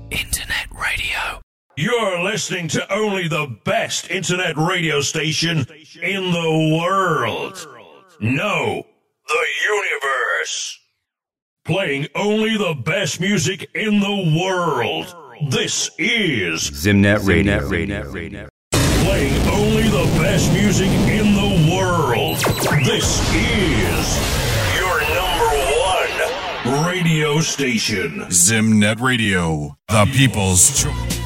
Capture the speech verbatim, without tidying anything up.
Internet radio. You're listening to only the best internet radio station in the world. No, the universe. Playing only the best music in the world. This is Zimnet Radio. Radio. Playing only the best music in the world. This is your number one radio station. Zimnet Radio, the people's choice.